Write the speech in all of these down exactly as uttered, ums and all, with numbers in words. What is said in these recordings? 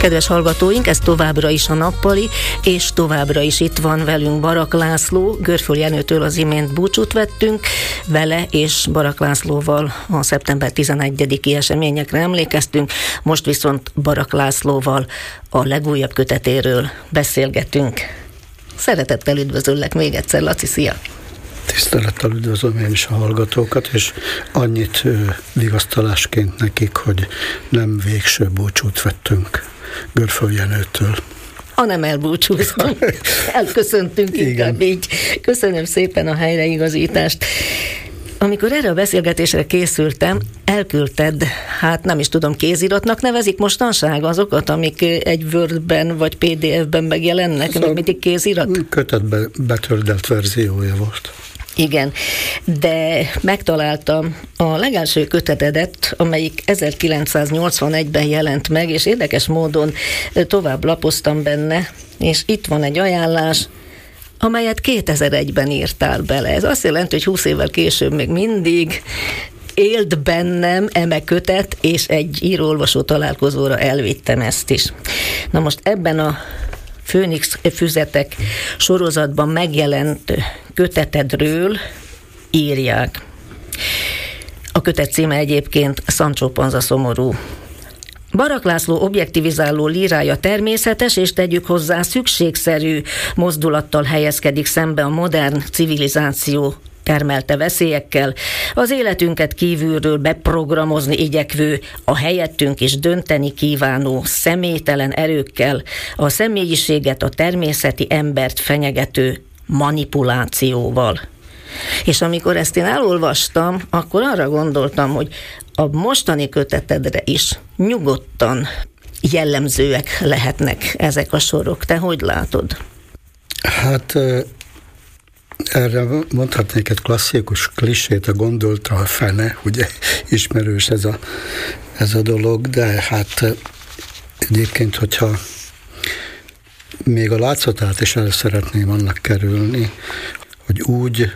Kedves hallgatóink, ez továbbra is a Nappali, és továbbra is itt van velünk Barak László. Görföl Jenőtől az imént búcsút vettünk, vele és Barak Lászlóval a szeptember tizenegyediki eseményekre emlékeztünk, most viszont Barak Lászlóval a legújabb kötetéről beszélgetünk. Szeretettel üdvözöllek még egyszer, Laci, szia! Tisztelettel üdvözlöm én is a hallgatókat, és annyit vigasztalásként nekik, hogy nem végső búcsút vettünk Görföl Jenőtől. Hanem elbúcsúztunk. Elköszöntünk inkább így. Köszönöm szépen a helyreigazítást. Amikor erre a beszélgetésre készültem, elküldted, hát nem is tudom, kéziratnak nevezik mostanság azokat, amik egy Wordben vagy pé dé ef-ben megjelennek, amik mindig kézirat? Kötetbe betördelt verziója volt. Igen, de megtaláltam a legelső kötetedet, amelyik ezerkilencszáznyolcvanegyben jelent meg, és érdekes módon tovább lapoztam benne, és itt van egy ajánlás, amelyet kétezer-egyben írtál bele. Ez azt jelenti, hogy húsz évvel később még mindig élt bennem eme kötet, és egy író-olvasó találkozóra elvittem ezt is. Na most ebben a Főnix füzetek sorozatban megjelent kötetedről írják. A kötet címe egyébként Sancho Panza szomorú. Barak László objektivizáló lírája természetes, és tegyük hozzá szükségszerű mozdulattal helyezkedik szembe a modern civilizáció termelte veszélyekkel, az életünket kívülről beprogramozni igyekvő, a helyettünk is dönteni kívánó személytelen erőkkel, a személyiséget, a természeti embert fenyegető manipulációval. És amikor ezt én elolvastam, akkor arra gondoltam, hogy a mostani kötetedre is nyugodtan jellemzőek lehetnek ezek a sorok. Te hogy látod? Hát erre mondhatnék egy klasszikus klisét, a gondolta a fene, ugye ismerős ez a, ez a dolog, de hát egyébként, hogyha még a látszatát is el szeretném annak kerülni, hogy úgy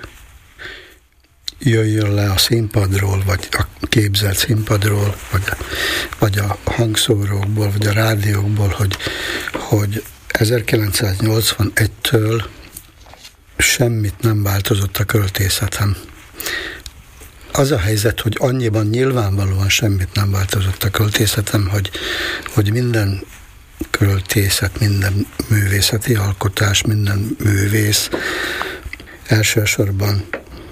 jöjjön le a színpadról, vagy a képzelt színpadról, vagy a, vagy a hangszórókból, vagy a rádiókból, hogy, hogy ezerkilencszáznyolcvanegytől semmit nem változott a költészetem. Az a helyzet, hogy annyiban nyilvánvalóan semmit nem változott a költészetem, hogy, hogy minden költészet, minden művészeti alkotás, minden művész elsősorban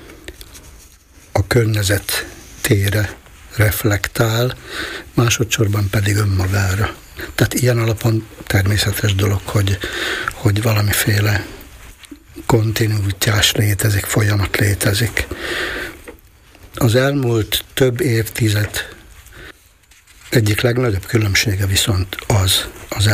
a környezetére reflektál, másodszorban pedig önmagára. Tehát ilyen alapon természetes dolog, hogy, hogy valamiféle kontinuitás létezik, folyamat létezik. Az elmúlt több évtized egyik legnagyobb különbsége viszont az, az